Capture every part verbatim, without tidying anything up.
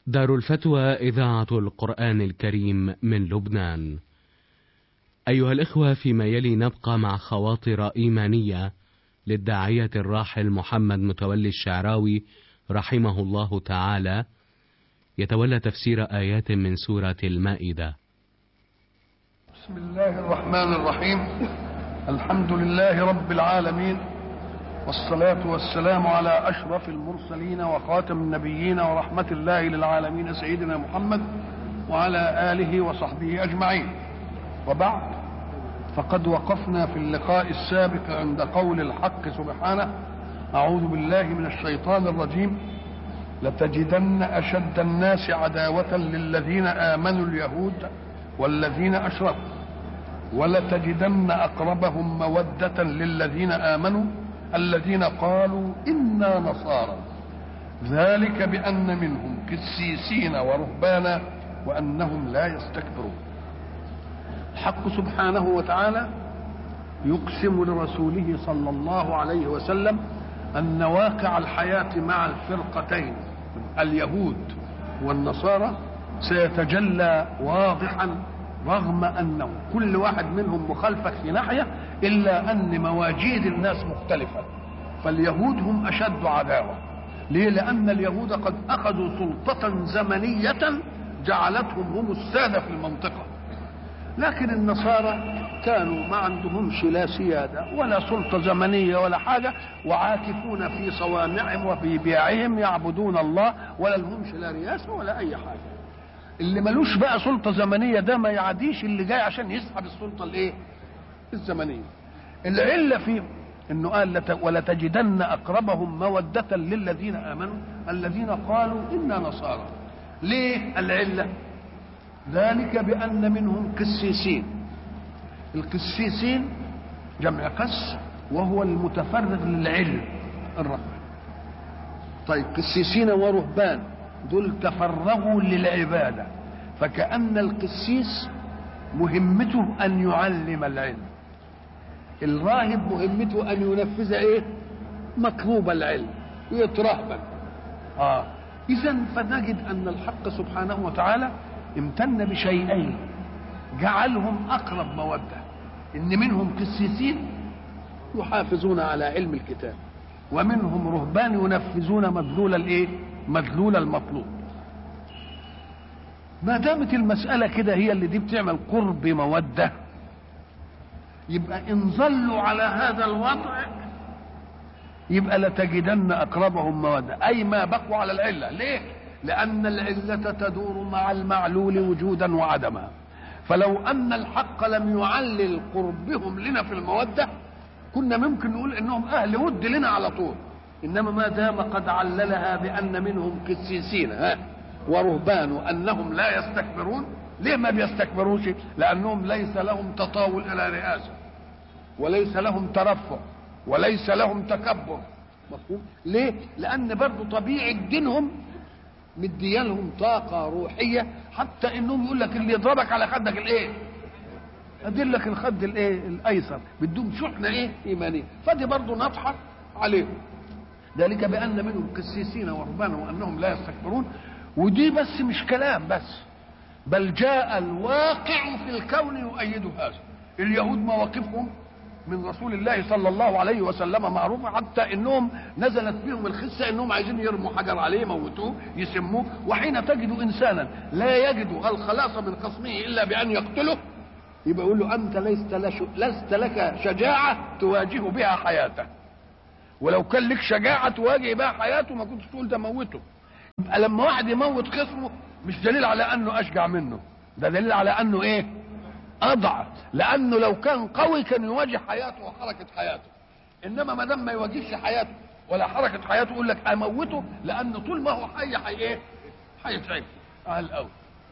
دار الفتوى إذاعة القرآن الكريم من لبنان. أيها الإخوة، فيما يلي نبقى مع خواطر إيمانية للداعية الراحل محمد متولي الشعراوي رحمه الله تعالى، يتولى تفسير آيات من سورة المائدة. بسم الله الرحمن الرحيم. الحمد لله رب العالمين، والصلاة والسلام على أشرف المرسلين وخاتم النبيين ورحمة الله للعالمين سيدنا محمد وعلى آله وصحبه أجمعين. وبعد، فقد وقفنا في اللقاء السابق عند قول الحق سبحانه: أعوذ بالله من الشيطان الرجيم: لتجدن أشد الناس عداوة للذين آمنوا اليهود والذين أشركوا ولتجدن أقربهم مودة للذين آمنوا الذين قالوا إنا نصارى ذلك بأن منهم قسيسين ورهبانا وأنهم لا يستكبرون. الحق سبحانه وتعالى يقسم لرسوله صلى الله عليه وسلم أن واقع الحياة مع الفرقتين اليهود والنصارى سيتجلى واضحا، رغم أنه كل واحد منهم مخالفك في ناحية، إلا أن مواجيد الناس مختلفة. فاليهود هم أشد عداوة. ليه؟ لأن اليهود قد أخذوا سلطة زمنية جعلتهم هم السادة في المنطقة، لكن النصارى كانوا ما عندهمش لا سيادة ولا سلطة زمنية ولا حاجة، وعاكفون في صوامعهم وفي بيعهم يعبدون الله، ولا لهمش لا رياسة ولا أي حاجة. اللي ملوش بقى سلطة زمنية ده ما يعديش اللي جاي عشان يسحب السلطة الايه الزمنية. العلة فيه انه قال ولا تجدن اقربهم مودة للذين امنوا الذين قالوا انا نصارى. ليه العلة؟ ذلك بان منهم قسيسين. القسيسين جمع قس، وهو المتفرغ للعلم الرهبان. طيب قسيسين ورهبان دول تفرغوا للعبادة، فكأن القسيس مهمته أن يعلم العلم، الراهب مهمته أن ينفذ إيه؟ مطلوب العلم ويترهبا. آه إذن فنجد أن الحق سبحانه وتعالى امتن بشيئين جعلهم أقرب مودة: إن منهم قسيسين يحافظون على علم الكتاب، ومنهم رهبان ينفذون مدلول الإيه؟ مدلول المطلوب. ما دامت المسألة كده هي اللي دي بتعمل قرب مودة، يبقى إن ظلوا على هذا الوضع يبقى لتجدن أقربهم مودة، أي ما بقوا على العلة. ليه؟ لأن العلة تدور مع المعلول وجودا وعدما. فلو أن الحق لم يعلل قربهم لنا في المودة كنا ممكن نقول إنهم أهل ود لنا على طول، إنما ما دام قد عللها بأن منهم قسيسين ها ورهبان وأنهم لا يستكبرون. ليه ما بيستكبروش؟ لأنهم ليس لهم تطاول إلى رئاسة، وليس لهم ترفع، وليس لهم تكبر. مفهوم؟ ليه؟ لأن برضو طبيعة دينهم مديالهم طاقة روحية، حتى إنهم يقول لك اللي يضربك على خدك الإيه؟ أدلك الخد الإيه؟ الأيسر. بدهم شحنة إيه؟ إيمانية. فدي برضو نطحة عليهم. ذلك بأن منهم قسيسين ورهبانا وأنهم لا يستكبرون. ودي بس مش كلام بس، بل جاء الواقع في الكون يؤيد هذا. اليهود مواقفهم من رسول الله صلى الله عليه وسلم معروفة، حتى انهم نزلت بهم الخسة انهم عايزين يرموا حجر عليه يموتوه يسموه. وحين تجد انسانا لا يجد الخلاص من خصمه الا بان يقتله، يبقى يقول له انت لست لست لك شجاعة تواجه بها حياته، ولو كان لك شجاعة تواجه بها حياته ما كنتش تقول ده موته. يبقى لما واحد يموت خصمه مش دليل على انه اشجع منه، ده دليل على انه ايه؟ اضعف. لانه لو كان قوي كان يواجه حياته وحركة حياته، انما ما دام ما يواجهش حياته ولا حركة حياته يقول لك اموته، لانه طول ما هو حي حي ايه؟ هيتعب على الاول.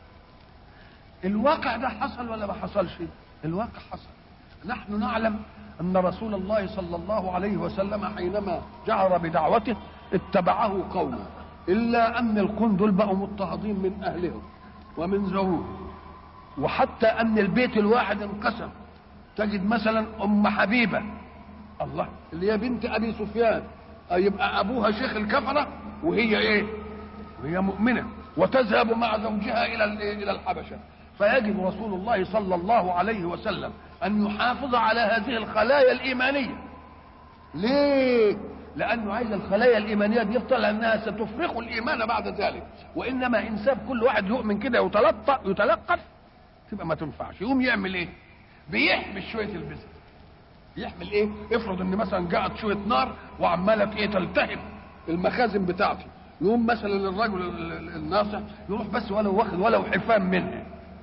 الواقع ده حصل ولا ما حصلش؟ الواقع حصل. نحن نعلم أن رسول الله صلى الله عليه وسلم حينما جهر بدعوته اتبعه قومه، إلا أن القوم دول بقوا مضطهدين من أهلهم ومن زوجهم، وحتى أن البيت الواحد انقسم. تجد مثلا أم حبيبة الله اللي هي بنت أبي سفيان، يبقى أبوها شيخ الكفرة وهي إيه؟ وهي مؤمنة. وتذهب مع زوجها الى الى الحبشه، فيجب رسول الله صلى الله عليه وسلم ان يحافظ على هذه الخلايا الايمانيه. ليه؟ لانه عايز الخلايا الايمانيه دي يفضل، لانها ستفرخ الايمان بعد ذلك. وانما ان ساب كل واحد يؤمن كده يتلطف يتلقف تبقى ما تنفعش. يقوم يعمل ايه؟ بيحمل شويه البذر. يحمل ايه؟ افرض ان مثلا جاءت شويه نار وعماله ايه تلتهب المخازن بتاعتي، يقوم مثلا الرجل الناصح يروح بس ولو واخد ولو حفام منها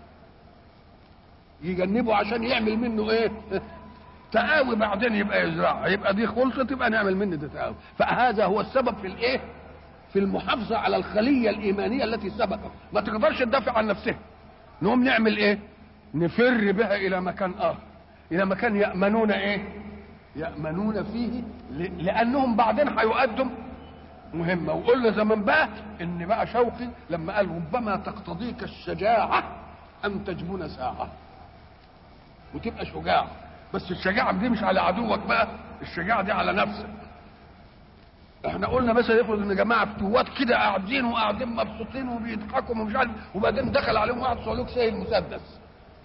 يجنبه عشان يعمل منه ايه؟ تقاوي، بعدين يبقى يزرعها، يبقى دي خلصت، يبقى نعمل منه ده تقاوي. فهذا هو السبب في الايه؟ في المحافظه على الخليه الايمانيه التي سبقت، ما تقدرش تدافع عن نفسها. نقوم نعمل ايه؟ نفر بها الى مكان اخر، الى مكان يامنون ايه؟ يامنون فيه، لانهم بعدين هيؤدوا مهمه. وقلنا زمان بقى ان بقى شوقي لما قال ربما تقتضيك الشجاعه ان تجبن ساعه، وتبقى شجاع، بس الشجاعه دي مش على عدوك بقى، الشجاعه دي على نفسك. احنا قلنا مثلا يفرض ان جماعه فتوات كده قاعدين وقاعدين مبسوطين وبيضحكوا ومش عارف، وبعدين دخل عليهم واحد صعلوك شايل مسدس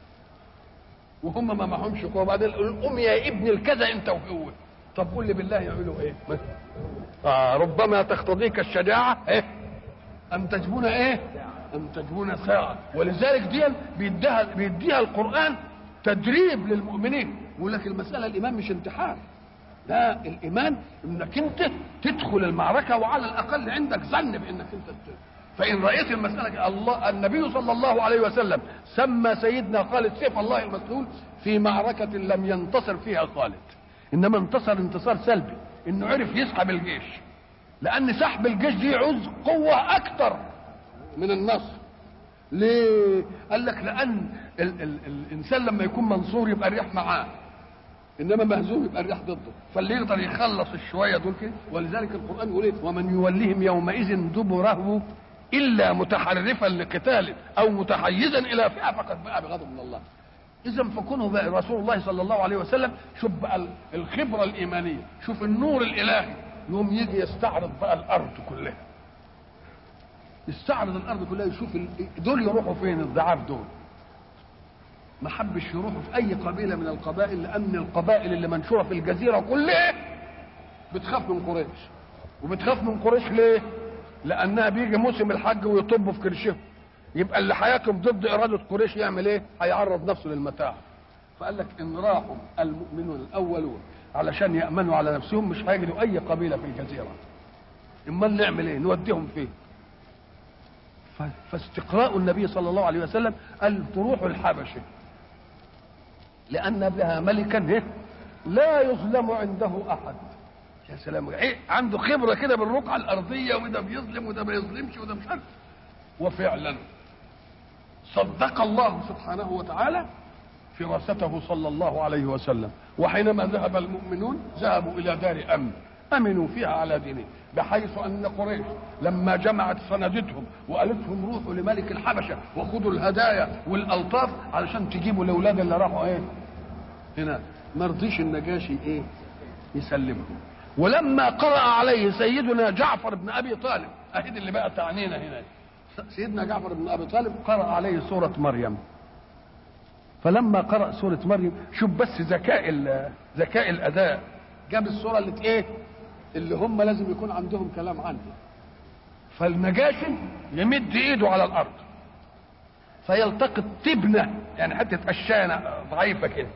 وهم ما معهمش قوه، وبعدين قوم يا ابن الكذا انت وهو. طب قول لي بالله يعملوا ايه؟ آه ربما تقتضيك الشجاعه ايه؟ ان تجبن ايه؟ ان تجبن ساعه. ولذلك دي بيديها بيديها القران تدريب للمؤمنين. يقول لك المساله الايمان مش انتحار، لا، الايمان انك انت تدخل المعركه وعلى الاقل عندك ظن بانك انت تدخل. فان رايت المساله، الله النبي صلى الله عليه وسلم سمى سيدنا خالد سيف الله المسلول في معركه لم ينتصر فيها خالد، انما انتصر انتصار سلبي، انه عرف يسحب الجيش. لان سحب الجيش دي يعوز قوه اكتر من النصر. ليه؟ قال لك لان ال ال الانسان لما يكون منصور يبقى الريح معاه، انما مهزوم يبقى الريح ضده، فاللي يقدر يخلص الشويه دول كده. ولذلك القران يقول ايه؟ ومن يوليهم يومئذ دبره الا متحرفا لقتال او متحيزا الى فئه فقد باء بغضب من الله. اذا فكونه بقى رسول الله صلى الله عليه وسلم، شوف بقى الخبره الايمانيه، شوف النور الالهي، يوم يجي يستعرض بقى الارض كلها، يستعرض الارض كلها، يشوف دول يروحوا فين، الضعاف دول. ما حبش يروحوا في اي قبيله من القبائل، لان القبائل اللي منشوره في الجزيره كلها بتخاف من قريش. وبتخاف من قريش ليه؟ لانها بيجي موسم الحج ويطبوا في كرشهم، يبقى اللي هيقف ضد اراده قريش يعمل ايه؟ هيعرض نفسه للمتاع. فقال لك ان راحوا المؤمنون الاولون علشان يامنوا على نفسهم مش هيجدوا اي قبيله في الجزيره، امال نعمل ايه؟ نوديهم فين؟ فاستقراء النبي صلى الله عليه وسلم قال تروحوا الحبشه لان بها ملكا لا يظلم عنده احد. يا سلام، ايه عنده خبره كده بالرقعه الارضيه، وده بيظلم وده ما يظلمش وده مش عارف. وفعلا صدق الله سبحانه وتعالى فراسته صلى الله عليه وسلم. وحينما ذهب المؤمنون ذهبوا الى دار امن امنوا فيها على دينه، بحيث ان قريش لما جمعت سندتهم وقالت لهم روحوا لملك الحبشه وخذوا الهدايا والالطاف علشان تجيبوا الاولاد اللي راحوا ايه هنا، ما رضيش النجاشي ايه يسلمهم. ولما قرأ عليه سيدنا جعفر بن ابي طالب، اهيد اللي بقى تعنينا هنا، سيدنا جعفر بن ابي طالب قرأ عليه سوره مريم. فلما قرأ سوره مريم، شوف بس ذكاء ذكاء الاداء، جاب السوره اللي ايه اللي هم لازم يكون عندهم كلام عنها. فالنجاشي يمد ايده على الارض فيلتقط تبنه، يعني حته قشانه ضعيفه كده،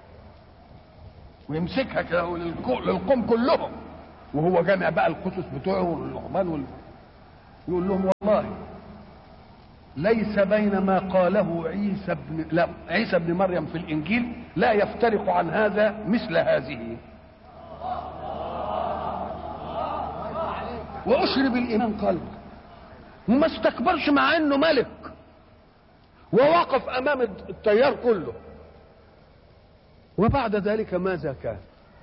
ويمسكها كده للقوم كلهم، وهو جامع بقى القصص بتوعه واللقمان وال... يقول لهم والله ليس بين ما قاله عيسى بن لا عيسى بن مريم في الانجيل لا يفترق عن هذا مثل هذه. واشرب الايمان قلبه، وما استكبرش مع انه ملك، ووقف امام التيار كله. وبعد ذلك ماذا كان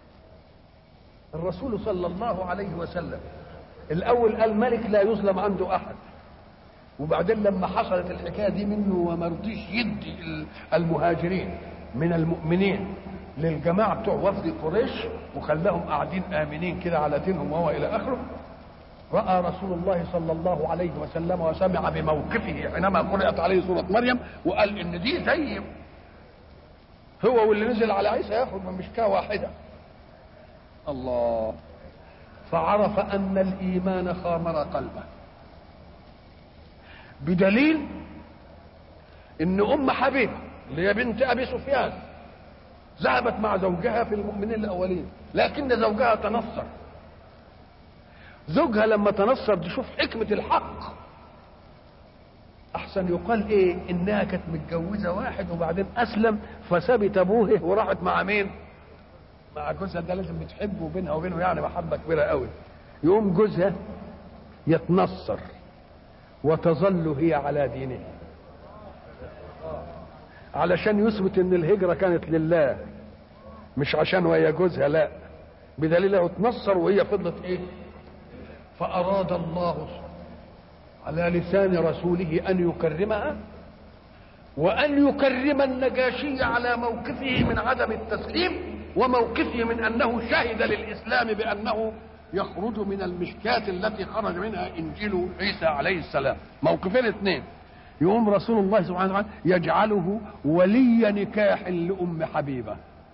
الرسول صلى الله عليه وسلم؟ الاول قال ملك لا يظلم عنده احد، وبعدين لما حصلت الحكايه دي منه وما رضيش يدي المهاجرين من المؤمنين للجماعه بتوع وفد قريش وخلاهم قاعدين امنين كده على دينهم وهو الى اخره، رأى رسول الله صلى الله عليه وسلم وسمع بموقفه حينما قرأت عليه سورة مريم، وقال إن دي زي هو واللي نزل على عيسى ياخد من مشكاة واحدة. الله، فعرف أن الإيمان خامر قلبه، بدليل إن أم حبيبة اللي هي بنت أبي سفيان ذهبت مع زوجها في المؤمنين الأولين، لكن زوجها تنصر. زوجها لما تنصر دي شوف حكمة الحق، أحسن يقال إيه إنها كانت متجوزة واحد وبعدين أسلم فسابت أبوه وراحت مع مين؟ مع جوزها، ده لازم بتحبه بينها وبينه يعني محبة كبيرة قوي. يقوم جوزها يتنصر وتظل هي على دينه علشان يثبت ان الهجرة كانت لله مش عشان وهي جوزها، لا، بدليل انه اتنصر وهي فضلت ايه. فاراد الله على لسان رسوله ان يكرمها وان يكرم النجاشي على موقفه من عدم التسليم وموقفه من انه شهد للاسلام بانه يخرج من المشكاة التي خرج منها انجيل عيسى عليه السلام. موقفين اثنين. يقوم رسول الله سبحانه وتعالى يجعله ولي نكاح لأم حبيبة.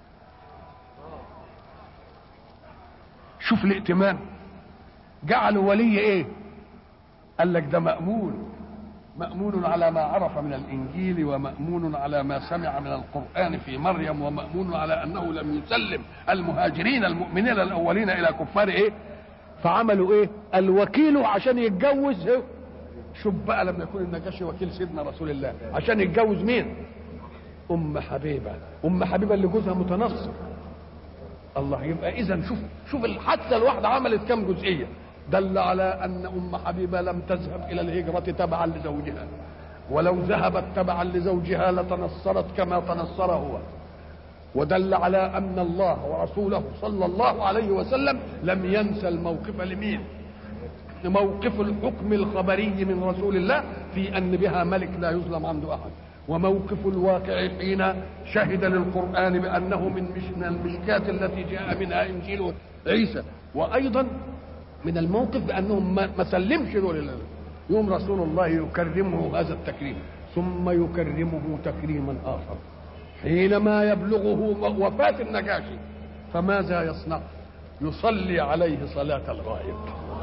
شوف الائتمان، جعله ولي ايه؟ قال لك ده مأمون، مأمون على ما عرف من الإنجيل، ومأمون على ما سمع من القرآن في مريم، ومأمون على أنه لم يسلم المهاجرين المؤمنين الأولين إلى كفار إيه؟ فعملوا إيه؟ الوكيل عشان يتجوز. شوف بقى لما يكون النجاشي وكيل سيدنا رسول الله عشان يتجوز مين؟ أم حبيبة. أم حبيبة اللي جوزها متنصر. الله، يبقى إذا شوف شوف الحادثة الواحدة عملت كم جزئية. دل على أن أم حبيبة لم تذهب إلى الهجرة تبعا لزوجها، ولو ذهبت تبعا لزوجها لتنصرت كما تنصر هو. ودل على أن الله ورسوله صلى الله عليه وسلم لم ينسى الموقف لمين؟ موقف الحكم الخبري من رسول الله في أن بها ملك لا يظلم عنده أحد، وموقف الواقع حين شهد للقرآن بأنه من المشكاة التي جاء منها إنجيل عيسى، وأيضا من الموقف بأنهم ما سلمش دول. يوم رسول الله يكرمه هذا التكريم، ثم يكرمه تكريما آخر حينما يبلغه وفاة النجاشي، فماذا يصنع؟ يصلي عليه صلاة الغائب.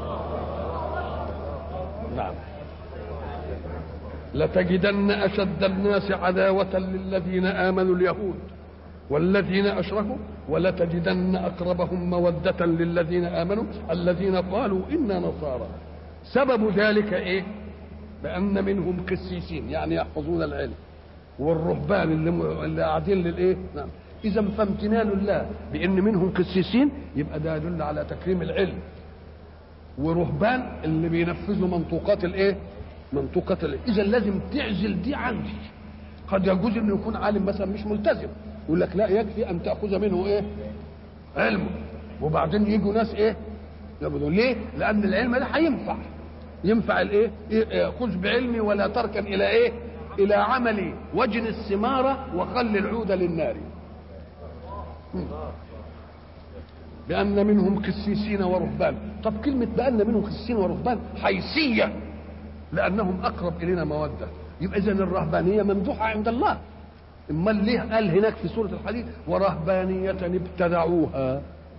نعم، لتجدن أشد الناس عداوة للذين آمنوا اليهود والذين أشركوا ولتجدن أقربهم مودة للذين آمنوا الذين قالوا إنا نصارى. سبب ذلك إيه؟ بأن منهم قسيسين يعني يحفظون العلم، والرهبان اللي, اللي قاعدين للإيه؟ نعم. إذا فامتنان الله بأن منهم قسيسين يبقى ده يدل على تكريم العلم، ورهبان اللي بينفذوا منطوقات الإيه؟ منطوقات الإيه؟ إذا لازم تعزل دي عندي. قد يجوز انه يكون عالم مثلا مش ملتزم، يقول لك لا، يكفي ان تاخذ منه ايه؟ علمه، وبعدين يجوا ناس ايه؟ يقولوا ليه؟ لان العلم ده هينفع، ينفع الايه؟ إيه؟ خذ بعلمي ولا تركن الى ايه؟ الى عملي، واجن الثمار وخل العود للنار. بان منهم قسيسين ورهبان. طب كلمه بان منهم قسيسين ورهبان حيثيه، لانهم اقرب الينا موده. يبقى اذن الرهبانيه ممدوحه عند الله. امال ليه قال هناك في سوره الحديد ورهبانيه ابتدعوها؟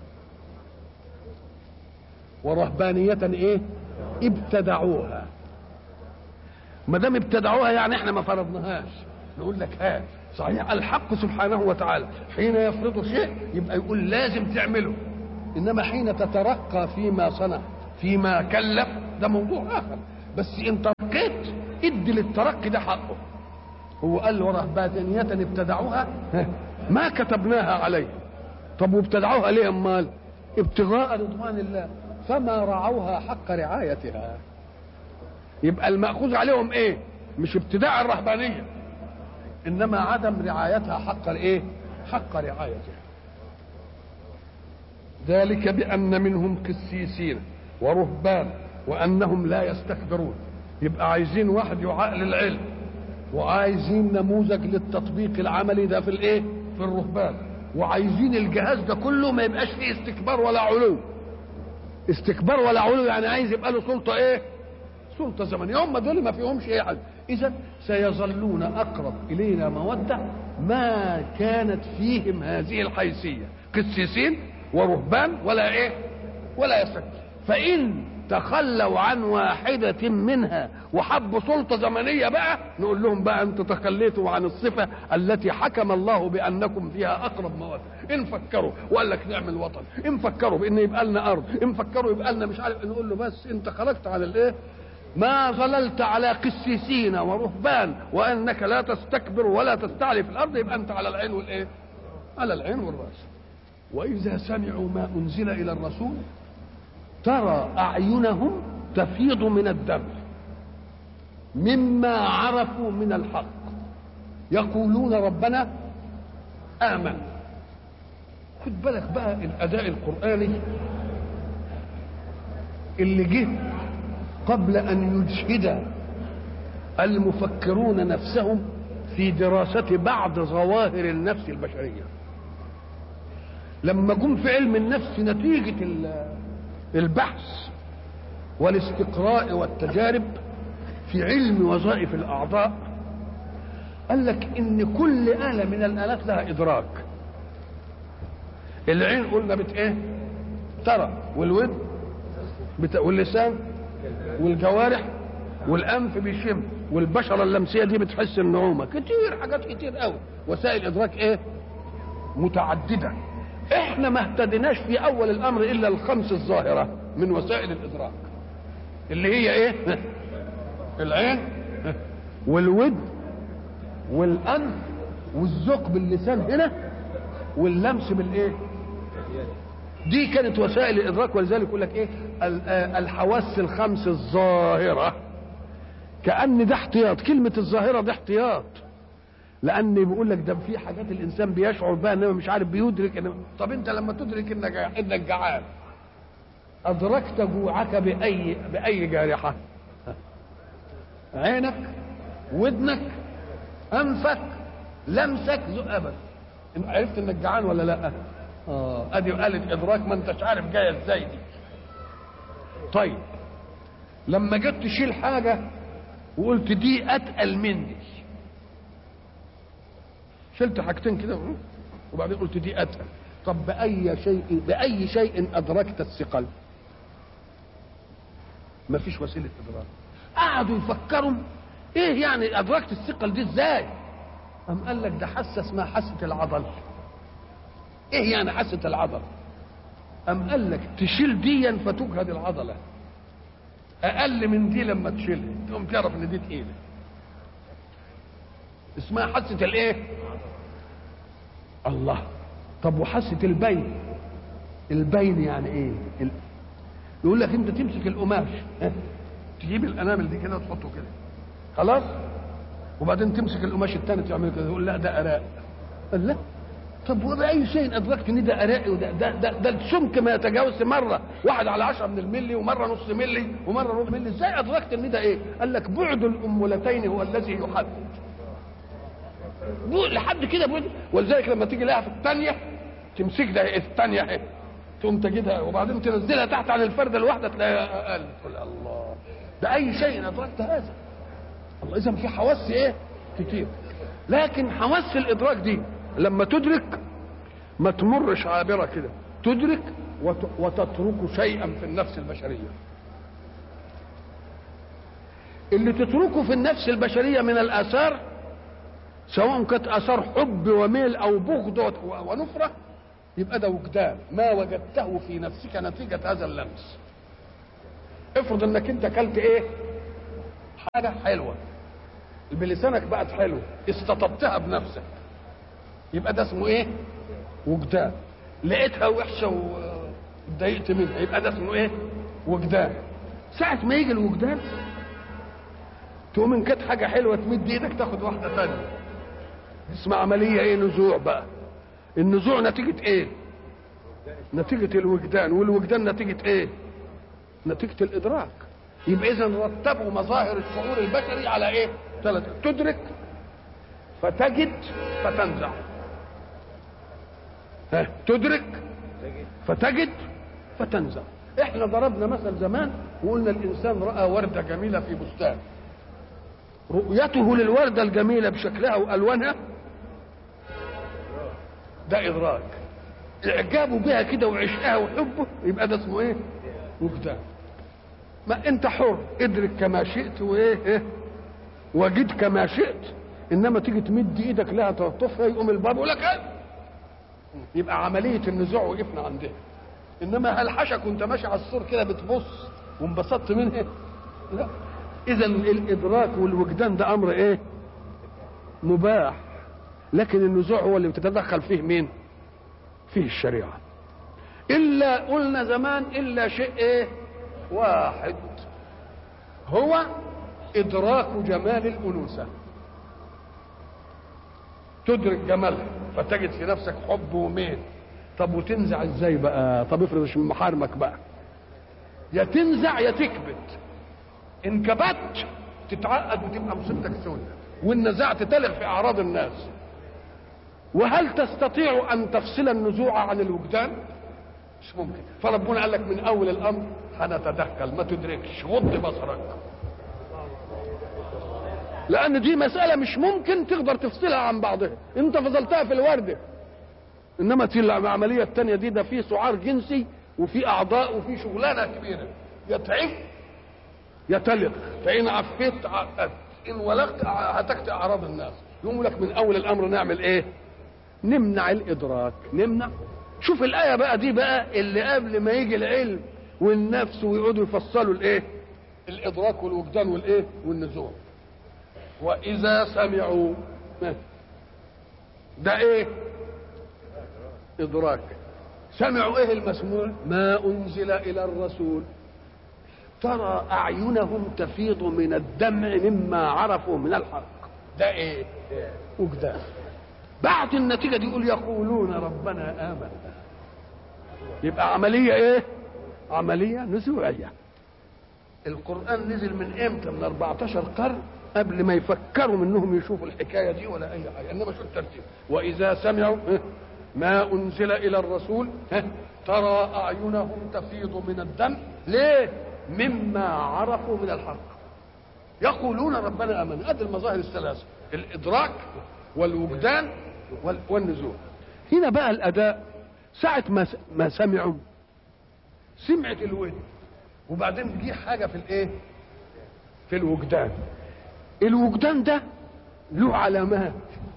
ورهبانيه ايه؟ ابتدعوها. ما دام ابتدعوها يعني احنا ما فرضناهاش. نقول لك ها صحيح الحق سبحانه وتعالى حين يفرض شيء يبقى يقول لازم تعمله، انما حين تترقى فيما صنع فيما كلف ده موضوع اخر. بس ان ترقيت ادي للترقي ده حقه. هو قال ورهبانية ابتدعوها ما كتبناها عليه. طب وابتدعوها ليه امال؟ ابتغاء رضوان الله، فما رعوها حق رعايتها. يبقى المأخوذ عليهم ايه؟ مش ابتداع الرهبانية، انما عدم رعايتها حق الايه؟ حق رعايتها. ذلك بأن منهم قسيسين ورهبان وأنهم لا يستكبرون. يبقى عايزين واحد يعقل العلم، وعايزين نموذج للتطبيق العملي ده في الايه؟ في الرهبان، وعايزين الجهاز ده كله ما يبقاش فيه استكبار ولا علو. استكبار ولا علو، يعني عايز يبقى له سلطه ايه؟ سلطه زمنيه. هم دول ما فيهمش ايه حاجه. اذا سيظلون اقرب الينا موده ما كانت فيهم هذه الحيثيه، قسيسين ورهبان ولا ايه؟ ولا يستكبر. فان تخلوا عن واحده منها وحبوا سلطه زمنيه بقى، نقول لهم بقى انتوا تخليتوا عن الصفه التي حكم الله بانكم فيها اقرب موده. ان فكروا وقال لك نعمل وطن، ان فكروا بان يبقى لنا ارض، ان فكروا يبقى لنا مش عارف، نقول له بس انت خرجت على الايه؟ ما ظللت على قسيسين ورهبان وانك لا تستكبر ولا تستعلي في الارض، يبقى انت على العين والايه؟ على العين والراس. واذا سمعوا ما انزل الى الرسول ترى اعينهم تفيض من الدم مما عرفوا من الحق يقولون ربنا آمن. خد بالك بقى الاداء القرآني اللي جه قبل ان يجهد المفكرون نفسهم في دراسة بعض ظواهر النفس البشرية. لما جم في علم النفس نتيجة البحث والاستقراء والتجارب في علم وظائف الأعضاء، قال لك إن كل آلة من الآلات لها إدراك. العين قلنا بت إيه؟ ترى، والودن بت... واللسان والجوارح والأنف بيشم، والبشرة اللمسية دي بتحس النعومة. كتير حاجات كتير قوي، وسائل إدراك إيه؟ متعددة. إحنا ما اهتدناش في أول الأمر إلا الخمس الظاهرة من وسائل الإدراك، اللي هي إيه؟ العين والودن والأنف والذوق باللسان هنا واللمس بالإيه؟ دي كانت وسائل الإدراك. ولذلك يقول لك إيه؟ الحواس الخمس الظاهرة. كأن ده احتياط، كلمة الظاهرة ده احتياط، لأن بيقول لك ده في حاجات الإنسان بيشعر بها إنما مش عارف بيدرك إنما. طب أنت لما تدرك إنك إنك جعان، أدركت جوعك بأي بأي جارحة؟ عينك، ودنك، أنفك، لمسك، ذوقك. عرفت إنك جعان ولا لأ؟ آه أدي آلة إدراك ما أنتش عارف جاية إزاي دي. طيب لما جيت تشيل حاجة وقلت دي أتقل مني، شلت حاجتين كده وبعدين قلت دي أتقل. طب بأي شيء بأي شيء أدركت الثقل؟ ما فيش وسيلة إدراك. قعدوا يفكروا إيه يعني أدركت الثقل دي إزاي؟ أم قال لك ده حاسة اسمها حاسة العضل. إيه يعني حاسة العضل؟ أم قال لك تشيل ديا فتجهد العضلة، أقل من دي لما تشيلها تقوم تعرف إن دي تقيلة. اسمها حاسة الإيه؟ الله. طب وحاسة البين؟ البين يعني ايه؟ ال... يقول لك انت تمسك القماش، اه؟ تجيب الانامل دي كده وتحطه كده خلاص، وبعدين تمسك القماش الثاني تعمل كده، يقول لا ده اراء. قال لا. طب وبأي شيء ادركت ان ده اراء وده ده ده, ده السمك ما يتجاوز مره واحد على عشرة من الملي ومره نص ملي ومره ربع ملي، ازاي ادركت ان ده ايه؟ قال لك بعد الامولتين هو الذي يحدد. لحد كده بود. ولذلك لما تيجي لها في الثانيه تمسك ده الثانيه اهي تقوم تجدها وبعدين تنزلها تحت عن الفرده الواحده تلاقيها اقل. تقول الله باي شيء ادركت هذا؟ الله. اذا في حواس ايه؟ كتير. لكن حواس الادراك دي لما تدرك ما تمرش عابره كده، تدرك وت... وتترك شيئا في النفس البشريه. اللي تتركه في النفس البشريه من الاثار، سواء كانت اثار حب وميل او بغض ونفره، يبقى ده وجدان ما وجدته في نفسك نتيجه هذا اللمس. افرض انك انت اكلت ايه؟ حاجه حلوه بلسانك بقت حلوه، استطبتها بنفسك، يبقى ده اسمه ايه؟ وجدان. لقيتها وحشه واتضايقت منها، يبقى ده اسمه ايه؟ وجدان. ساعه ما يجي الوجدان تقوم ان كانت حاجه حلوه تمد ايدك تاخد واحده ثانيه، اسمها عمليه ايه؟ نزوع. بقى النزوع نتيجه ايه؟ نتيجه الوجدان، والوجدان نتيجه ايه؟ نتيجه الادراك. يبقى اذا رتبوا مظاهر الشعور البشري على ايه؟ ثلاثه: تدرك فتجد فتنزع. ها، تدرك فتجد فتنزع. احنا ضربنا مثل زمان وقلنا الانسان راى ورده جميله في بستان، رؤيته للورده الجميله بشكلها والوانها ده ادراك، اعجابه بها كده وعشقها وحبه يبقى ده اسمه ايه؟ وجدان. ما انت حر، ادرك كما شئت وايه ايه وجد كما شئت، انما تيجي تمد ايدك لها تلطفها يقوم الباب يقول لك ايه؟ يبقى عمليه النزوع وقفنا عندها. انما هل حشك وانت ماشي على السور كده بتبص وانبسطت منها؟ لا. اذا الادراك والوجدان ده امر ايه؟ مباح. لكن النزوع هو اللي بتتدخل فيه مين؟ فيه الشريعه. الا قلنا زمان الا شيء ايه؟ واحد، هو ادراك جمال الانوثه. تدرك جمالها فتجد في نفسك حب وميل. طب وتنزع ازاي بقى؟ طب افرض مش من محارمك بقى، يا تنزع يا تكبت. ان كبت تتعقد وتبقى مصيبتك سودة، وان نزعت تلغ في اعراض الناس. وهل تستطيع ان تفصل النزوع عن الوجدان؟ مش ممكن. فربنا قال لك من اول الامر هنتدخل، ما تدركش، غض بصرك، لان دي مساله مش ممكن تقدر تفصلها عن بعضها. انت فصلتها في الورده، انما العمليه الثانيه دي ده فيه سعار جنسي وفي اعضاء وفي شغلانه كبيره، يتعب يتلق، فان عفيت عقدت، ان ولغت هتكت اعراض الناس. يقوم لك من اول الامر نعمل ايه؟ نمنع الادراك، نمنع. شوف الايه بقى دي بقى اللي قبل ما يجي العلم والنفس ويقعدوا يفصلوا الايه؟ الادراك والوجدان والايه؟ والنزوع. واذا سمعوا، ده ايه؟ ادراك. سمعوا ايه المسموع؟ ما انزل الى الرسول ترى اعينهم تفيض من الدمع مما عرفوا من الحق. ده ايه؟ وجدان. بعد النتيجه دي يقول يقولون ربنا امنا. يبقى عمليه ايه؟ عمليه نزوعيه. القران نزل من امتى؟ من أربعتاشر قرن قبل ما يفكروا منهم يشوفوا الحكايه دي ولا اي حاجه. انما شو الترتيب؟ واذا سمعوا ما انزل الى الرسول ترى اعينهم تفيض من الدم. ليه؟ مما عرفوا من الحق. يقولون ربنا امنا. ادي المظاهر الثلاثه: الادراك والوجدان والنزوع. هنا بقى الاداء ساعه ما ما سمعوا، سمعت الودن، وبعدين جه حاجه في الايه؟ في الوجدان. الوجدان ده له علامات.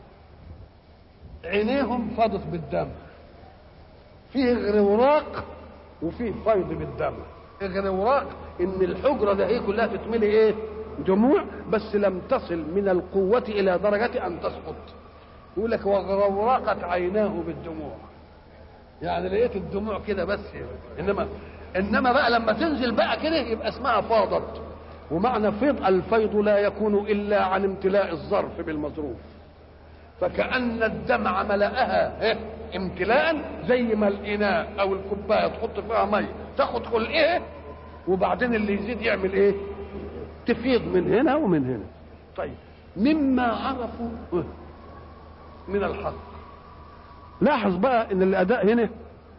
عينيهم فاضت بالدم، فيه غروراق وفيه فيض بالدم. غروراق ان الحجره ده هي كلها تتملي ايه؟ دموع، بس لم تصل من القوه الى درجه ان تسقط. يقول لك وغرورقت عيناه بالدموع، يعني لقيت الدموع كده بس. انما انما بقى لما تنزل بقى كده يبقى اسمها فاضت. ومعنى فيض، الفيض لا يكون الا عن امتلاء الظرف بالمظروف. فكأن الدمع ملأها امتلاء، زي ما الإناء أو الكوباية تحط فيها مية تاخد خلقها، وبعدين اللي يزيد يعمل إيه؟ تفيض من هنا ومن هنا. طيب مما عرفوا من الحق. لاحظ بقى إن الأداء هنا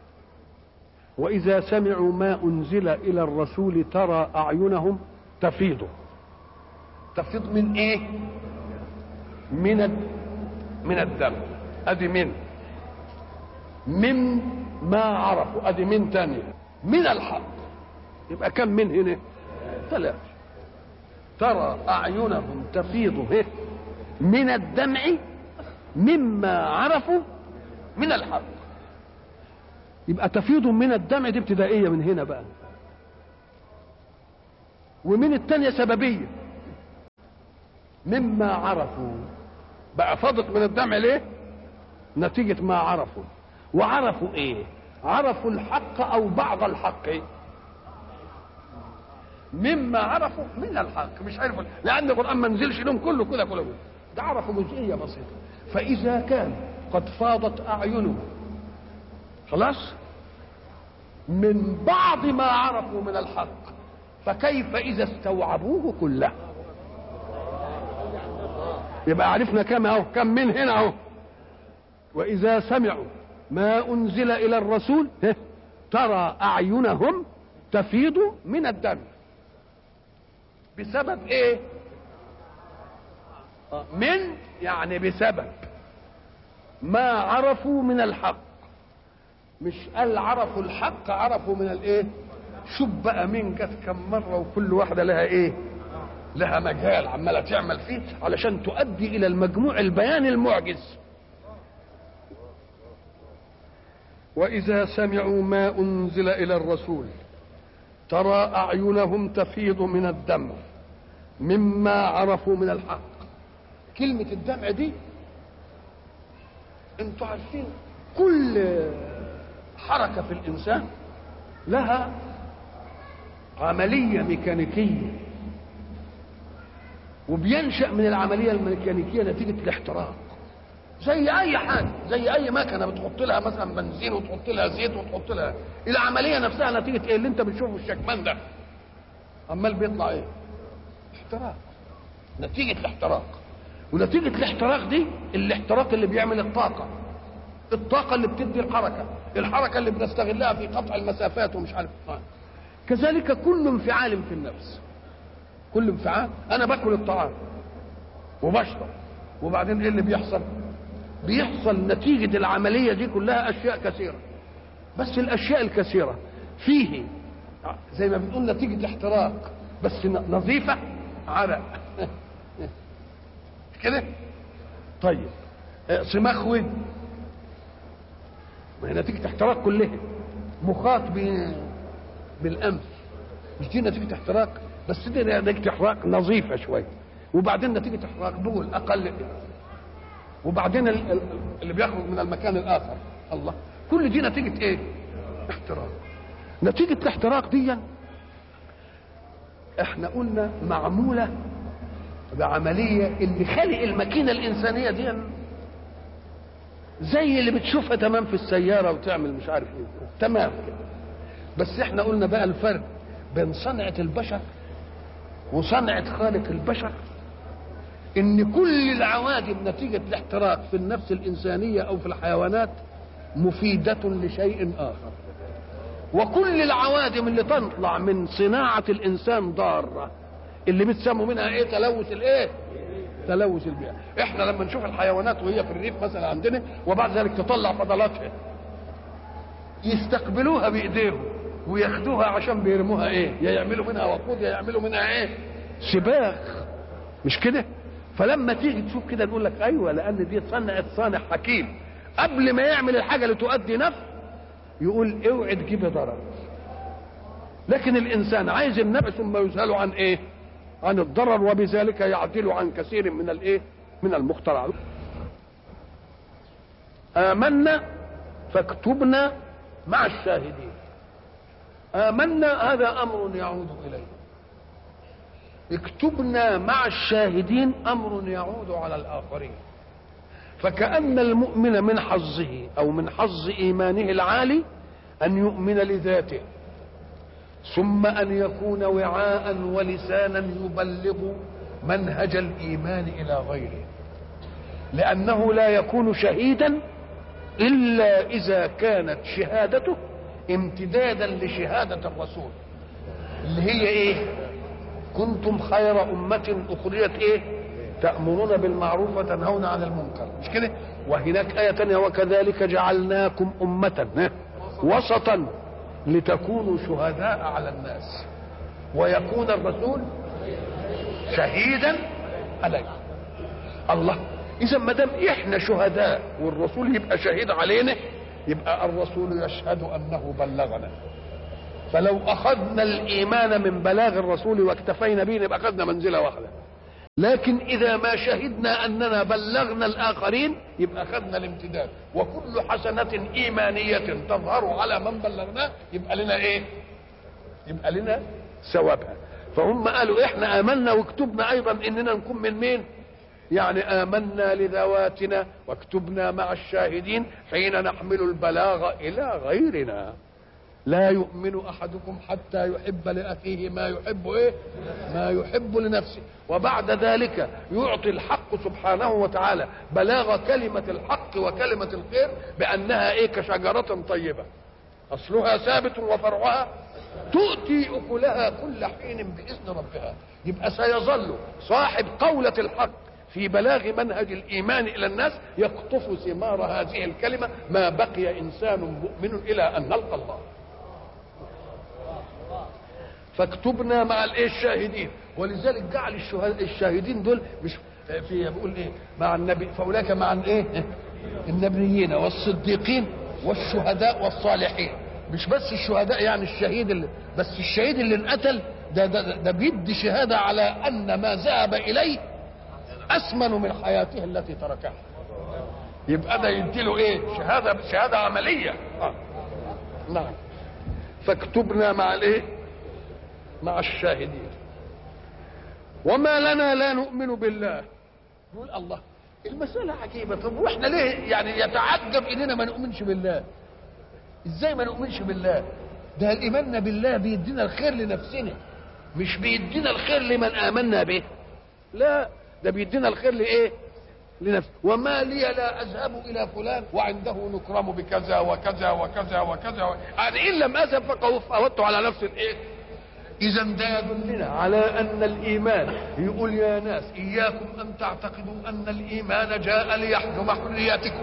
وإذا سمعوا ما أنزل إلى الرسول ترى أعينهم تفيض. تفيض من إيه؟ من من الدم. ادي من من ما عرفوا، ادي من تانية من الحق. يبقى كم من هنا؟ ثلاث. ترى اعينهم تفيض من الدمع مما عرفوا من الحق. يبقى تفيض من الدمع دي ابتدائيه من هنا بقى، ومن الثانيه سببيه مما عرفوا. بقى فاضت من الدمع ليه؟ نتيجة ما عرفوا. وعرفوا ايه؟ عرفوا الحق او بعض الحق. مما عرفوا من الحق، مش عرفوا لان القرآن ما نزلش لهم كله كده كله، ده عرفوا جزئية بسيطة. فإذا كان قد فاضت أعينهم خلاص من بعض ما عرفوا من الحق، فكيف إذا استوعبوه كله؟ يبقى عرفنا كم اهو، كم من هنا اهو. واذا سمعوا ما انزل الى الرسول ترى اعينهم تفيض من الدم بسبب ايه؟ من يعني بسبب ما عرفوا من الحق. مش قال عرفوا الحق، عرفوا من الايه؟ شوف بقى مين جت كم مره وكل واحده لها ايه؟ لها مجال عماله تعمل فيه علشان تؤدي الى المجموع البياني المعجز. واذا سمعوا ما انزل الى الرسول ترى اعينهم تفيض من الدمع مما عرفوا من الحق. كلمه الدمع دي انتوا عارفين كل حركه في الانسان لها عمليه ميكانيكيه، وبينشأ من العمليه الميكانيكيه نتيجه الاحتراق. زي اي حاجه، زي اي مكنه بتحط لها مثلا بنزين وتحط لها زيت وتحط لها، العمليه نفسها نتيجه ايه؟ اللي انت بتشوفه الشكمان ده عمال بيطلع ايه؟ احتراق، نتيجه الاحتراق. ونتيجه الاحتراق دي الاحتراق اللي بيعمل الطاقه، الطاقه اللي بتدي الحركه، الحركه اللي بنستغلها في قطع المسافات ومش عارف. كذلك كل انفعال في النفس، كل انفعال. انا باكل الطعام وبشرب، وبعدين ايه اللي بيحصل؟ بيحصل نتيجه العمليه دي كلها اشياء كثيره. بس الاشياء الكثيره فيه زي ما بنقول نتيجه احتراق، بس نظيفه، عرق كده. طيب صماخ ودن، ما هي نتيجه احتراق كلها. مخاط بالانف، مش دي نتيجه احتراق؟ بس دي نتيجه احتراق نظيفه شويه، وبعدين نتيجه احتراق بول اقل، وبعدين اللي بيخرج من المكان الاخر. الله، كل دي نتيجه ايه؟ احتراق. نتيجه الاحتراق دي احنا قلنا معموله بعمليه اللي خلق الماكينه الانسانيه دي زي اللي بتشوفها تمام في السياره وتعمل مش عارف ايه تمام كده. بس احنا قلنا بقى الفرق بين صنعه البشر وصنعه خالق البشر، ان كل العوادم نتيجه الاحتراق في النفس الانسانيه او في الحيوانات مفيده لشيء اخر، وكل العوادم اللي تطلع من صناعه الانسان ضاره، اللي بتسموا منها ايه؟ تلوث الايه؟ تلوث البيئه. احنا لما نشوف الحيوانات وهي في الريف مثلا عندنا وبعد ذلك تطلع فضلاتها، يستقبلوها بايديهم وياخدوها عشان بيرموها ايه؟ يا يعملوا منها وقود يا يعملوا منها ايه؟ سباخ، مش كده؟ فلما تيجي تشوف كده نقول لك ايوه، لان دي صنعت صانع حكيم قبل ما يعمل الحاجه اللي تؤدي نفع يقول اوعي تجيب ضرر. لكن الانسان عايز النفع ثم يسهل عن ايه؟ عن الضرر، وبذلك يعدل عن كثير من الايه؟ من المخترعات. آمنا فاكتبنا مع الشاهدين. آمنا هذا امر يعود اليه، اكتبنا مع الشاهدين امر يعود على الاخرين. فكأن المؤمن من حظه او من حظ ايمانه العالي ان يؤمن لذاته، ثم ان يكون وعاء ولسانا يبلغ منهج الايمان الى غيره، لانه لا يكون شهيدا الا اذا كانت شهادته امتدادا لشهاده الرسول اللي هي ايه؟ كنتم خير امه اخرجت ايه؟ تأمرون بالمعروف وتنهون عن المنكر، مش كده؟ وهناك آية تانية وكذلك جعلناكم أمة وسطا لتكونوا شهداء على الناس ويكون الرسول شهيدا عليكم. الله، إذا ما دام إحنا شهداء والرسول يبقى شهيد علينا، يبقى الرسول يشهد أنه بلغنا. فلو أخذنا الإيمان من بلاغ الرسول واكتفينا به يبقى أخذنا منزلة واحدة. لكن إذا ما شهدنا أننا بلغنا الآخرين يبقى أخذنا الامتداد، وكل حسنة إيمانية تظهر على من بلغناه يبقى لنا إيه؟ يبقى لنا ثوابها. فهم قالوا إحنا آمنا واكتبنا أيضا إننا نكون من مين؟ يعني آمنا لذواتنا واكتبنا مع الشاهدين حين نحمل البلاغ إلى غيرنا. لا يؤمن احدكم حتى يحب لاخيه ما يحب ايه؟ ما يحب لنفسه. وبعد ذلك يعطي الحق سبحانه وتعالى بلاغ كلمة الحق وكلمة الخير بانها ايه؟ كشجرة طيبة اصلها ثابت وفرعها تؤتي أكلها كل حين بإذن ربها. يبقى سيظل صاحب قولة الحق في بلاغ منهج الإيمان إلى الناس يقطف ثمار هذه الكلمة ما بقي إنسان مؤمن إلى أن نلقى الله. فاكتبنا مع الايه الشاهدين. ولذلك جعل الشاهدين دول مش في بيقول ايه مع النبي فاولئك مع الايه النبيين والصديقين والشهداء والصالحين. مش بس الشهداء يعني الشهيد اللي بس الشهيد اللي انقتل ده ده, ده بيدي شهاده على ان ما ذهب اليه اثمن من حياته التي تركها. يبقى ده يدي له ايه شهاده شهاده عمليه. آه. نعم. فاكتبنا مع الايه مع الشاهدين. وما لنا لا نؤمن بالله. نقول الله المسألة عجيبة. طب واحنا ليه يعني يتعجب اننا ما نؤمنش بالله؟ ازاي ما نؤمنش بالله؟ ده الايمان بالله بيدينا الخير لنفسنا، مش بيدينا الخير لمن آمنا به. لا، ده بيدينا الخير لايه؟ لنفسه. وما لي لا اذهب الى فلان وعنده نكرم بكذا وكذا وكذا وكذا، يعني ان لم اذهب فقدت على نفس الايه؟ إذا ده يدلنا على أن الإيمان يقول يا ناس إياكم أن تعتقدوا أن الإيمان جاء ليحجم حرياتكم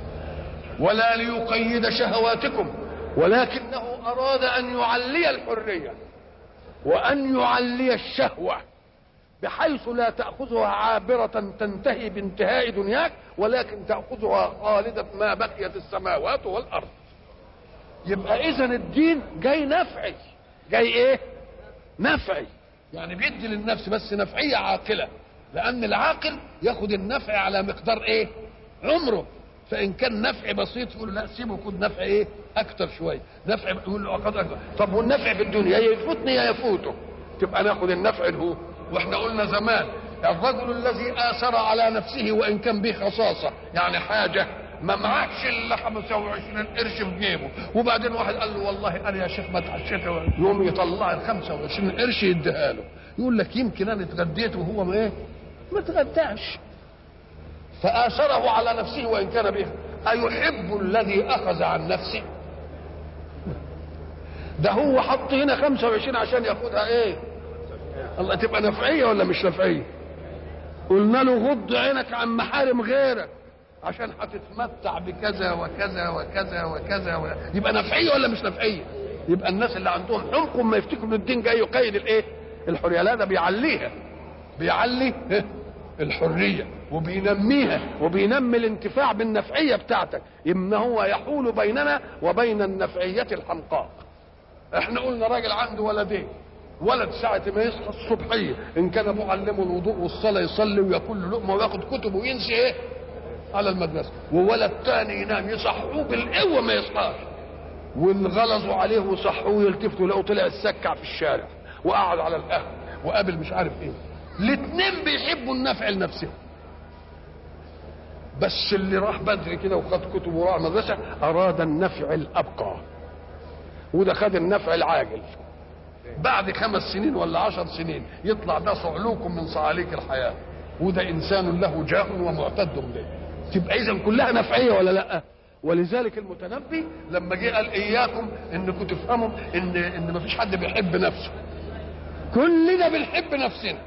ولا ليقيد شهواتكم، ولكنه أراد أن يعلي الحرية وأن يعلي الشهوة بحيث لا تأخذها عابرة تنتهي بانتهاء دنياك، ولكن تأخذها خالدة ما بقيت السماوات والأرض. يبقى إذن الدين جاي نفعي. جاي إيه؟ نفعي. يعني بيدي للنفس بس نفعية عاقلة، لأن العاقل ياخد النفع على مقدار إيه؟ عمره. فإن كان نفع بسيط يقول لا سيبه خد نفع إيه؟ أكتر شوية. نفع يقول له أقدر أكتر. طب والنفع في الدنيا يفوتني يا يفوته، تبقى ناخد النفع اللي هو. وإحنا قلنا زمان الرجل الذي آثر على نفسه وإن كان به خصاصة، يعني حاجة ما معكش الا خمسة وعشرين قرش في جيبه، وبعدين واحد قال له والله انا يا شيخ ما اتعشيت، يقوم يطلع ال خمسة وعشرين قرش يديها له، يقول لك يمكن انا اتغديت وهو ما ايه؟ ما اتغداش. فآثره على نفسه وان كان به. أيحب الذي اخذ عن نفسه؟ ده هو حط هنا خمسة وعشرين عشان ياخدها ايه؟ الله، تبقى نفعيه ولا مش نفعيه؟ قلنا له غض عينك عن محارم غيرك عشان هتتمتع بكذا وكذا وكذا وكذا و... يبقى نفعيه ولا مش نفعيه؟ يبقى الناس اللي عندهم حمق ما يفتكروا ان الدين جاي يقيد الايه؟ الحريه. لا، ده بيعليها، بيعلي الحريه وبينميها وبينمي الانتفاع بالنفعيه بتاعتك. اما هو يحول بيننا وبين النفعيه الحمقاء. احنا قلنا راجل عنده ولدين، ولد ساعة ما يصحى الصبحيه ان كان معلمه الوضوء والصلاه يصلي وياكل له لقمه وياخد كتبه وينسي ايه؟ على المدرسة. وولد تاني ينام يصحوه بالقوة ما يصحاش، وانغلظوا عليه وصحوه يلتفتوا لقوا طلع السكع في الشارع وقعد على القهوة وقابل مش عارف ايه. الاثنين بيحبوا النفع لنفسهم، بس اللي راح بدري كده وخد كتب وراح المدرسة اراد النفع الابقى، وده خد النفع العاجل. بعد خمس سنين ولا عشر سنين يطلع ده صعلوك من صعاليك الحياة، وده انسان له جاه ومعتد به. تبقى اذا كلها نفعيه ولا لا؟ ولذلك المتنبي لما جه قال اياكم انكم تفهموا ان ان ما فيش حد بيحب نفسه، كلنا بنحب نفسنا،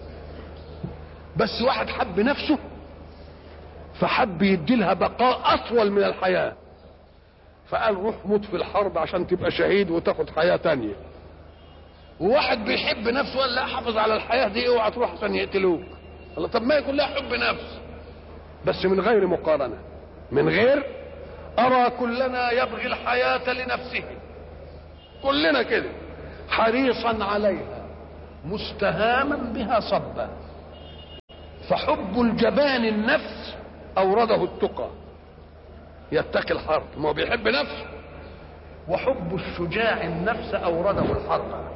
بس واحد حب نفسه فحب يدي لها بقاء اطول من الحياه، فقال روح موت في الحرب عشان تبقى شهيد وتاخد حياه تانية. وواحد بيحب نفسه قال لا حافظ على الحياه دي اوعى تروح عشان يقتلوك. الله، طب ما يكون لها حب نفس بس من غير مقارنة، من غير أرى كلنا يبغي الحياة لنفسه، كلنا كده حريصا عليها مستهاما بها صبا، فحب الجبان النفس أورده التقى، يتقي الحرب ما هو بيحب نفسه، وحب الشجاع النفس أورده الحرب.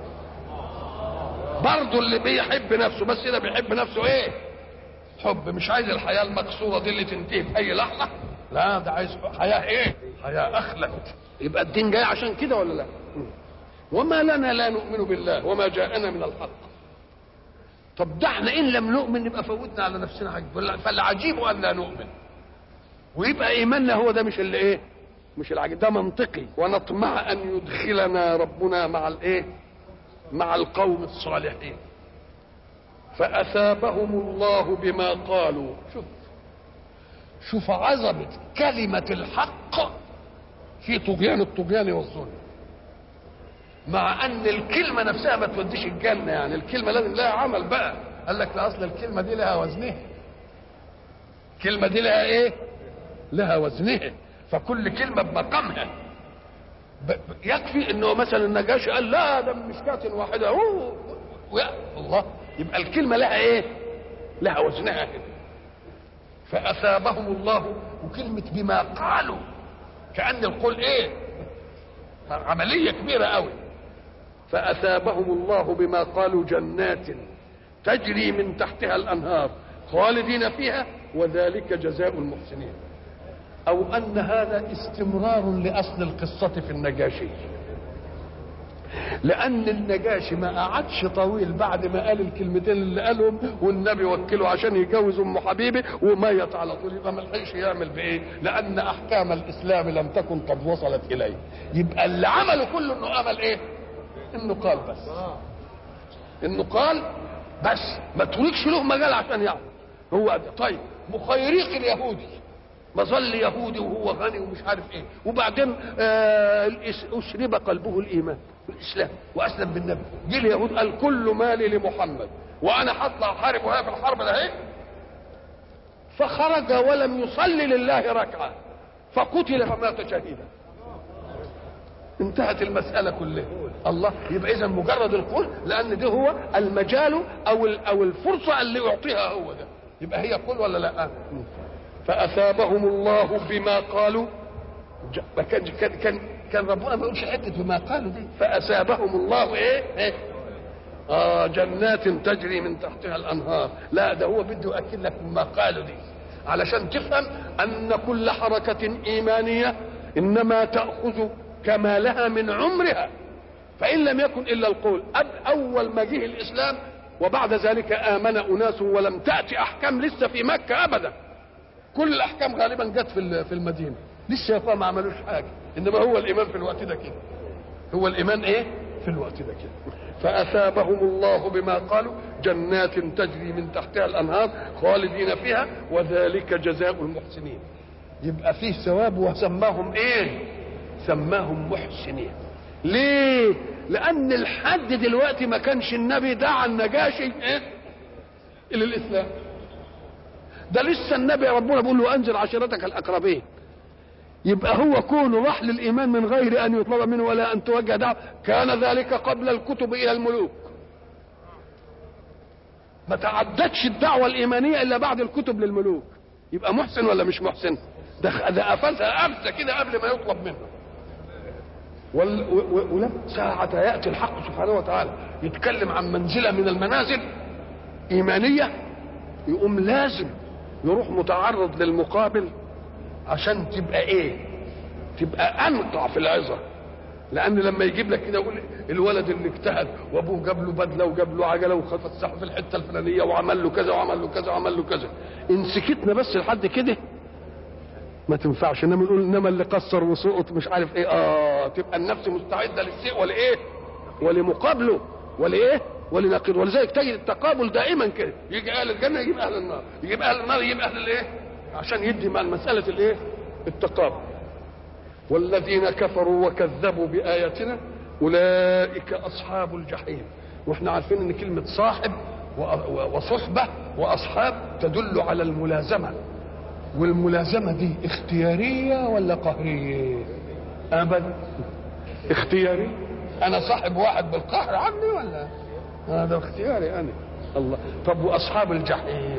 برضه اللي بيحب نفسه بس ده بيحب نفسه ايه؟ حب، مش عايز الحياه المقصوره دي اللي تنتهي في اي لحظه، لا ده عايز حياه ايه؟ حياه اخلد. يبقى الدين جاي عشان كده ولا لا؟ وما لنا لا نؤمن بالله وما جاءنا من الحق. طب ده احنا ان لم نؤمن نبقى فوتنا على نفسنا حاجه، فالعجيب ان لا نؤمن ويبقى ايماننا هو ده مش اللي ايه؟ مش العجيب ده منطقي. ونطمع ان يدخلنا ربنا مع الايه مع القوم الصالحين فاثابهم الله بما قالوا. شوف شوف عظمه كلمه الحق في طغيان الطغيان والظلم، مع ان الكلمه نفسها ما توديش الجنه، يعني الكلمه لازم لها عمل بقى. قال لك لا، اصل الكلمه دي لها وزنها، الكلمه دي لها ايه لها وزنها، فكل كلمه بمقامها. يكفي انه مثلا النجاشي قال لا ده مش كاتن واحده، أوه. ويا الله، يبقى الكلمه لها ايه لها وزنها كده. فاثابهم الله، وكلمه بما قالوا كأن القول ايه عمليه كبيره قوي. فاثابهم الله بما قالوا جنات تجري من تحتها الانهار خالدين فيها وذلك جزاء المحسنين. او ان هذا استمرار لاصل القصه في النجاشي، لان النجاشي ما قعدش طويل بعد ما قال الكلمتين اللي قالهم والنبي وكله عشان يجوز ام حبيبه وميت على طول، يبقى ما لحقش يعمل بايه، لان احكام الاسلام لم تكن قد وصلت اليه. يبقى اللي عمله كله انه عمل ايه انه قال بس، انه قال بس، ما تريكش له مجال عشان يعمل هو. طيب مخيريق اليهودي مظل يهودي وهو غني ومش عارف ايه، وبعدين آه اشرب قلبه الايمان الاسلام واسلم بالنبي. جه اليهود قال كل مالي لمحمد وانا هطلع احارب وهي في الحرب ده ايه، فخرج ولم يصلي لله ركعه فقتل فمات شهيدا. انتهت المساله كلها. الله، يبقى اذا مجرد القول، لان ده هو المجال او او الفرصه اللي يعطيها هو ده، يبقى هي قول ولا لا؟ فاثابهم الله بما قالوا. كان كان كان كان ربنا ما يقولش حته بما قالوا دي، فاثابهم الله ايه, إيه؟ اه جنات تجري من تحتها الانهار. لا، ده هو بده يؤكد لك بما قالوا دي علشان تفهم ان كل حركه ايمانيه انما تاخذ كمالها من عمرها، فان لم يكن الا القول. اول ما جه الاسلام وبعد ذلك امن اناس ولم تاتي احكام لسه في مكه ابدا، كل الاحكام غالبا جت في في المدينه، لسه يا ما عملوش حاجه، انما هو الايمان في الوقت ده كده، هو الايمان ايه في الوقت ده كده. فاثابهم الله بما قالوا جنات تجري من تحتها الانهار خالدين فيها وذلك جزاء المحسنين. يبقى فيه ثواب، وسماهم ايه سماهم محسنين. ليه؟ لان الحد دلوقتي ما كانش النبي دعا النجاشي ايه الى الاسلام، ده لسه النبي ربنا بيقول له انزل عشيرتك الاقربين. يبقى هو كونه راح للايمان من غير ان يطلب منه ولا ان توجه دعوه، كان ذلك قبل الكتب الى الملوك. ما تعدتش الدعوه الايمانيه الا بعد الكتب للملوك. يبقى محسن ولا مش محسن؟ ده ده قفزها قفزه كده قبل ما يطلب منه. ولما ساعة يأتي الحق سبحانه وتعالى يتكلم عن منزلة من المنازل إيمانية، يقوم لازم يروح متعرض للمقابل عشان تبقى إيه تبقى أنقع في العظة. لأن لما يجيب لك كده يقول الولد اللي اجتهد وأبوه جاب له بدلة وجاب له عجلة وفسحه في الحتة الفلانية وعمل له كذا وعمل له كذا وعمل له كذا، إن سكتنا بس لحد كده ما تنفعش. انما نقول انما اللي قصر وسقط مش عارف ايه، اه تبقى النفس مستعده للشيء ولايه ولمقابله ولايه ولنقيض. ولذلك تجد التقابل دائما كده، يجي اهل الجنه يجيب اهل النار، يجيب اهل النار يجيب اهل الايه، عشان يدي مع المساله الايه التقابل. والذين كفروا وكذبوا باياتنا اولئك اصحاب الجحيم. واحنا عارفين ان كلمه صاحب وصحبه واصحاب تدل على الملازمه، والملازمة دي اختيارية ولا قهرية؟ أبدا اختياري. أنا صاحب واحد بالقهر عني ولا هذا اختياري أنا؟ الله. طب وأصحاب الجحيم